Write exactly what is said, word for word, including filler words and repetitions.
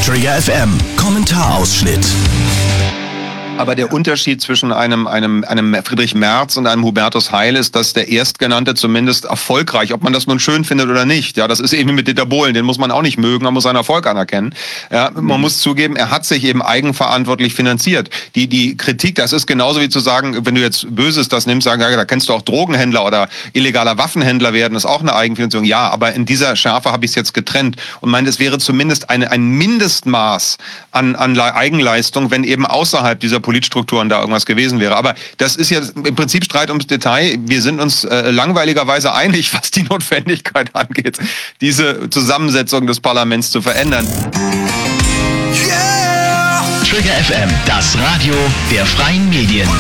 Trigger F M, Kommentarausschnitt. Aber der Unterschied zwischen einem, einem, einem Friedrich Merz und einem Hubertus Heil ist, dass der Erstgenannte zumindest erfolgreich, ob man das nun schön findet oder nicht, ja, das ist eben mit Dieter Bohlen, den muss man auch nicht mögen, man muss seinen Erfolg anerkennen. Ja, man muss zugeben, er hat sich eben eigenverantwortlich finanziert. Die, die Kritik, das ist genauso wie zu sagen, wenn du jetzt Böses das nimmst, sagen, ja, da kennst du auch Drogenhändler oder illegaler Waffenhändler werden, ist auch eine Eigenfinanzierung. Ja, aber in dieser Schärfe habe ich es jetzt getrennt und meine, es wäre zumindest eine, ein Mindestmaß an, an Eigenleistung, wenn eben außerhalb dieser Politstrukturen da irgendwas gewesen wäre. Aber das ist ja im Prinzip Streit ums Detail. Wir sind uns äh, langweiligerweise einig, was die Notwendigkeit angeht, diese Zusammensetzung des Parlaments zu verändern. Yeah! Trigger F M, das Radio der freien Medien.